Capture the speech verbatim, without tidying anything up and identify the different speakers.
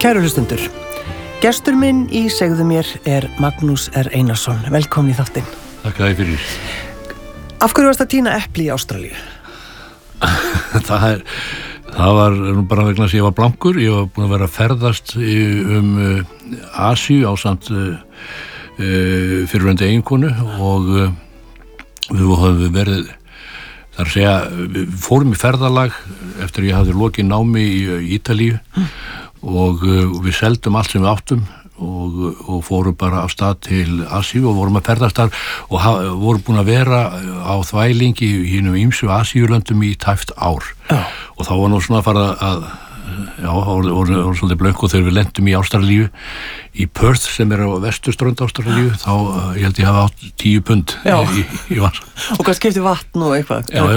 Speaker 1: Kæru hlustundur, gestur minn í Segðu mér er Magnús R. Einarsson. Velkomin í þáttinn.
Speaker 2: Takk að þið fyrir.
Speaker 1: Af hverju varst að tína epli í Ástralíu?
Speaker 2: það, er, það var nú bara vegna þess að ég var blankur. Ég var búin að vera að ferðast um uh, Asíu ásamt uh, uh, fyrirverandi eiginkonu og uh, við höfum verið, þar að segja, við fórum í ferðalag eftir að ég hafði lokið námi í uh, Ítalíu mm. og uh, við seldum allt sem við áttum og, og fórum bara af stað til Asíu og vorum að ferðast þar og haf, vorum búin að vera á þvælingi í hinum ýmsu Asíulöndum í tæpt ár oh. og þá var nú svona að fara að já, voru, voru, voru svolítið blönk og þegar við lendum í Ástralíu í Perth sem er á vesturströnd Ástralíu þá ég held ég hafa átt tíu pund í, í, í vans.
Speaker 1: Og hvað skipti vatn og eitthvað?
Speaker 2: Já,